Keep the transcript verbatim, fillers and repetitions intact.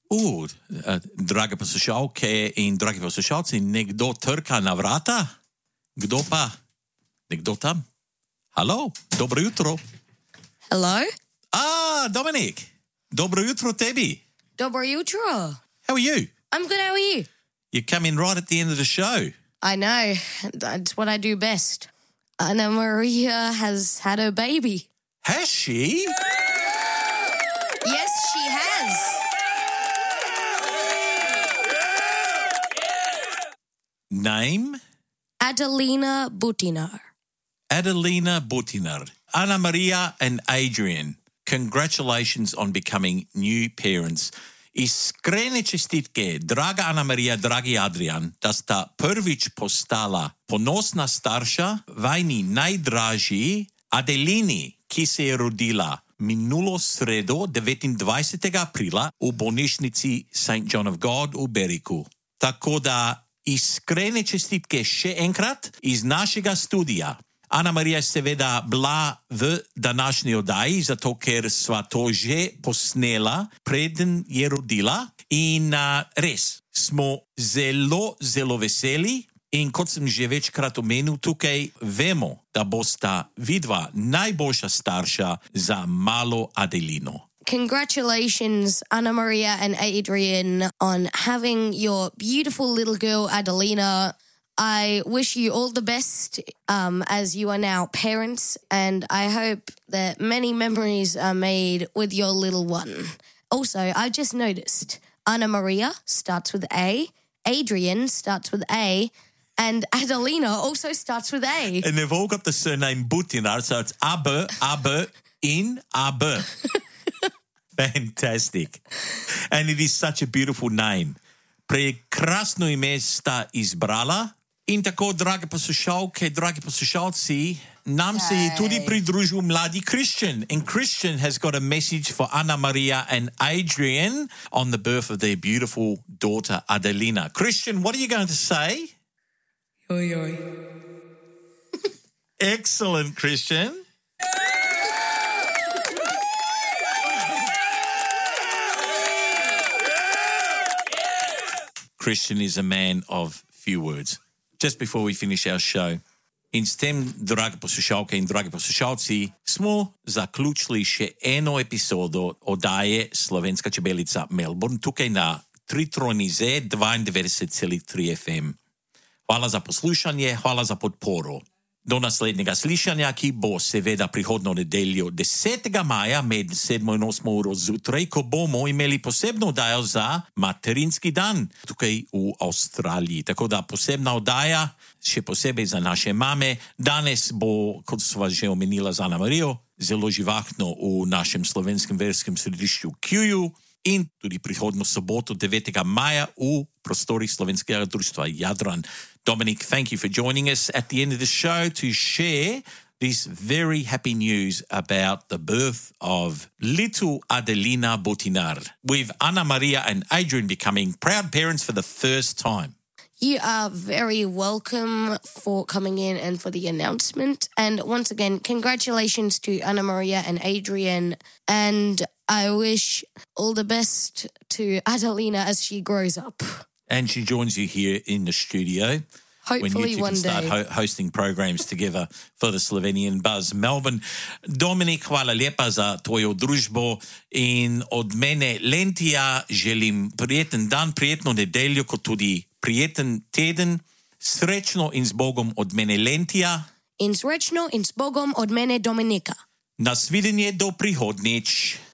U, drage poslušalke in dragi poslušalci, nekdo trka na vrata? Kdo pa? Nekdo tam? Halo, dobro jutro. Hello? Ah, Dominic. Dobro jutro tebi. Dobro jutro. How are you? I'm good, how are you? You come in right at the end of the show. I know. That's what I do best. Anna Maria has had her baby. Has she? Yes, she has. Name? Adelina Butinar. Adelina Butinar. Anna Maria and Adrian, congratulations on becoming new parents. Iskrene čestitke, draga Anna Maria, dragi Adrian, da sta prvič postala ponosna starša vajni najdražji Adelini, ki se je rodila minulo sredo devetindvajsetega aprila v bolnišnici Saint John of God v Beriku. Tako da iskrene čestitke še enkrat iz našega studija. Anna Maria je seveda bila v današnji oddaji, zato ker sva to že posnela, preden je rodila. In uh, res, smo zelo, zelo veseli. In kot sem že večkrat omenil tukaj, vemo, da bosta vidva najboljša starša za malo Adelino. Congratulations, Anna Maria and Adrian, on having your beautiful little girl, Adelina. I wish you all the best um, as you are now parents, and I hope that many memories are made with your little one. Also, I just noticed Anna Maria starts with A, Adrian starts with A, and Adelina also starts with A. And they've all got the surname Butinar, so it's Abe, Abe, in Abe. Fantastic. And it is such a beautiful name. Prekrasno ime sta izbrala. In tako, drage poslušalke, dragi poslušalci, nam se je tudi pridružil mladi Christian. And Christian has got a message for Anna Maria and Adrian on the birth of their beautiful daughter, Adelina. Christian, what are you going to say? Oi, oi. Excellent, Christian. Christian is a man of few words. Just before we finish our show, in s tem, drage poslušalke in dragi poslušalci, smo zaključili še eno epizodo oddaje Slovenska čebelica Melbourne tukaj na Tritroni Z dvaindevetdeset celih tri F M. Hvala za poslušanje, hvala za podporo. Do naslednjega slišanja, ki bo seveda prihodno nedeljo desetega maja med sedmo in osmo uro zjutraj, ko bomo imeli posebno oddajo za materinski dan tukaj v Avstraliji. Tako da posebna oddaja, še posebej za naše mame. Danes bo, kot sva že omenila za Anna Marijo, zelo živahno v našem slovenskem verskem središču Q-ju in tudi prihodno soboto devetega maja v prostorih Slovenskega društva Jadran. Dominic, thank you for joining us at the end of the show to share this very happy news about the birth of little Adelina Butinar, with Anna Maria and Adrian becoming proud parents for the first time. You are very welcome for coming in and for the announcement. And once again, congratulations to Anna Maria and Adrian. And I wish all the best to Adelina as she grows up. And she joins you here in the studio. Hopefully when you two one can start day. ho- hosting programs together for the Slovenian Buzz Melbourne. Dominik, hvala lepa za tvojo družbo in od mene Lentija želim prijeten dan, prijetno nedeljo, kot tudi prijeten teden. Srečno in z Bogom od mene Lentija. In srečno in s Bogom od mene Dominika. Nasvidenje do prihodnič.